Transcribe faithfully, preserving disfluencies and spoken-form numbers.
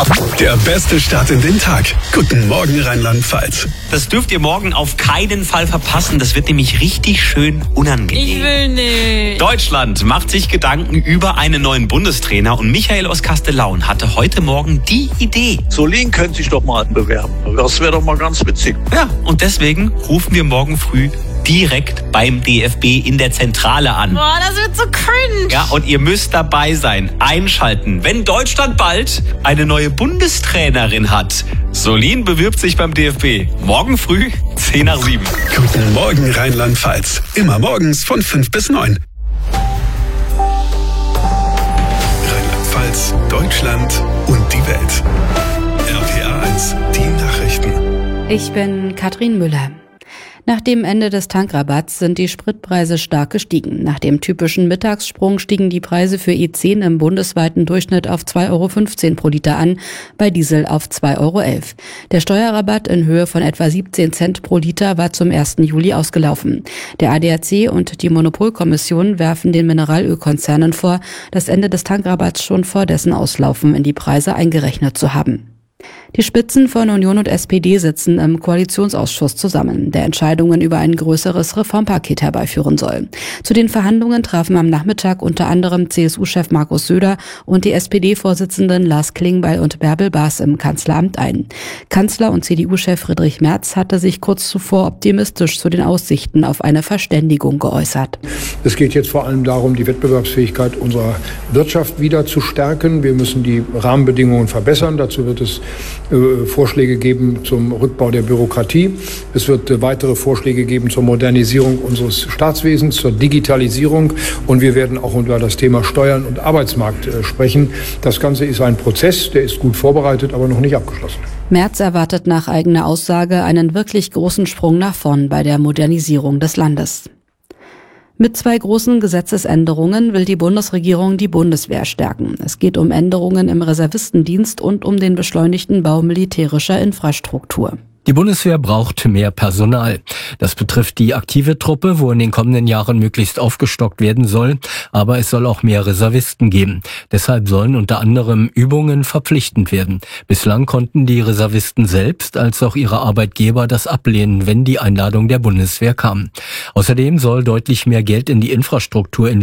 Der beste Start in den Tag. Guten Morgen Rheinland-Pfalz. Das dürft ihr morgen auf keinen Fall verpassen. Das wird nämlich richtig schön unangenehm. Ich will nicht. Deutschland macht sich Gedanken über einen neuen Bundestrainer und Michael aus Kastellaun hatte heute Morgen die Idee. Solin könnte sich doch mal bewerben. Das wäre doch mal ganz witzig. Ja, und deswegen rufen wir morgen früh direkt beim D F B in der Zentrale an. Boah, das wird so cringe. Ja, und ihr müsst dabei sein, einschalten, wenn Deutschland bald eine neue Bundestrainerin hat. Solin bewirbt sich beim D F B. Morgen früh, zehn nach sieben. Guten Morgen Rheinland-Pfalz. Immer morgens von fünf bis neun. Rheinland-Pfalz, Deutschland und die Welt. R P A eins, die Nachrichten. Ich bin Katrin Müller. Nach dem Ende des Tankrabatts sind die Spritpreise stark gestiegen. Nach dem typischen Mittagssprung stiegen die Preise für E zehn im bundesweiten Durchschnitt auf zwei Euro fünfzehn pro Liter an, bei Diesel auf zwei Euro elf. Der Steuerrabatt in Höhe von etwa siebzehn Cent pro Liter war zum ersten Juli ausgelaufen. Der A D A C und die Monopolkommission werfen den Mineralölkonzernen vor, das Ende des Tankrabatts schon vor dessen Auslaufen in die Preise eingerechnet zu haben. Die Spitzen von Union und S P D sitzen im Koalitionsausschuss zusammen, der Entscheidungen über ein größeres Reformpaket herbeiführen soll. Zu den Verhandlungen trafen am Nachmittag unter anderem C S U-Chef Markus Söder und die S P D-Vorsitzenden Lars Klingbeil und Bärbel Baas im Kanzleramt ein. Kanzler und C D U-Chef Friedrich Merz hatte sich kurz zuvor optimistisch zu den Aussichten auf eine Verständigung geäußert. Es geht jetzt vor allem darum, die Wettbewerbsfähigkeit unserer Wirtschaft wieder zu stärken. Wir müssen die Rahmenbedingungen verbessern. Dazu wird es äh, Vorschläge geben zum Rückbau der Bürokratie. Es wird äh, weitere Vorschläge geben zur Modernisierung unseres Staatswesens, zur Digitalisierung. Und wir werden auch über das Thema Steuern und Arbeitsmarkt äh, sprechen. Das Ganze ist ein Prozess, der ist gut vorbereitet, aber noch nicht abgeschlossen. Merz erwartet nach eigener Aussage einen wirklich großen Sprung nach vorn bei der Modernisierung des Landes. Mit zwei großen Gesetzesänderungen will die Bundesregierung die Bundeswehr stärken. Es geht um Änderungen im Reservistendienst und um den beschleunigten Bau militärischer Infrastruktur. Die Bundeswehr braucht mehr Personal. Das betrifft die aktive Truppe, wo in den kommenden Jahren möglichst aufgestockt werden soll. Aber es soll auch mehr Reservisten geben. Deshalb sollen unter anderem Übungen verpflichtend werden. Bislang konnten die Reservisten selbst als auch ihre Arbeitgeber das ablehnen, wenn die Einladung der Bundeswehr kam. Außerdem soll deutlich mehr Geld in die Infrastruktur investiert